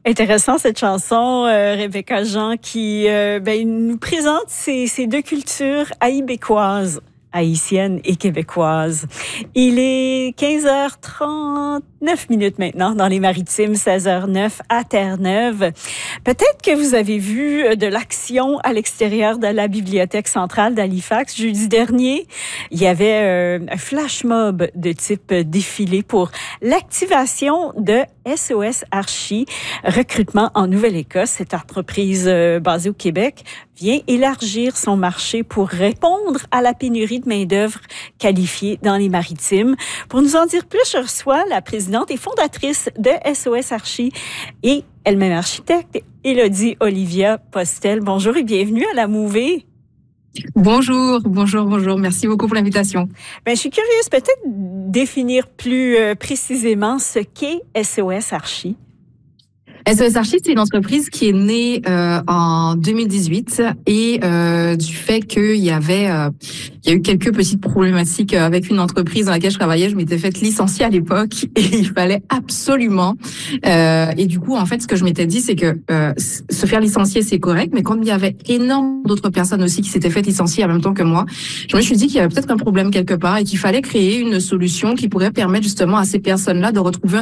Intéressant cette chanson, Rebecca Jean, qui nous présente ces deux cultures haïbécoises, haïtiennes et québécoises. Il est 15h39 maintenant dans les Maritimes, 16h09 à Terre-Neuve. Peut-être que vous avez vu de l'action à l'extérieur de la Bibliothèque centrale d'Halifax. Jeudi dernier, il y avait un flash mob de type défilé pour l'activation de SOS Archi, recrutement en Nouvelle-Écosse. Cette entreprise basée au Québec vient élargir son marché pour répondre à la pénurie de main-d'œuvre qualifiée dans les Maritimes. Pour nous en dire plus, je reçois la présidente et fondatrice de SOS Archi et elle-même architecte, Élodie Olivia Postel. Bonjour et bienvenue à la Mouvée. Bonjour. Merci beaucoup pour l'invitation. Je suis curieuse, peut-être définir plus précisément ce qu'est SOS Archi. SOS Archi, c'est une entreprise qui est née en 2018 et du fait qu'il y a eu quelques petites problématiques avec une entreprise dans laquelle je travaillais. Je m'étais faite licencier à l'époque et il fallait absolument. Et du coup, en fait, ce que je m'étais dit, c'est que se faire licencier, c'est correct, mais comme il y avait énormément d'autres personnes aussi qui s'étaient faites licencier en même temps que moi, je me suis dit qu'il y avait peut-être un problème quelque part et qu'il fallait créer une solution qui pourrait permettre justement à ces personnes-là de retrouver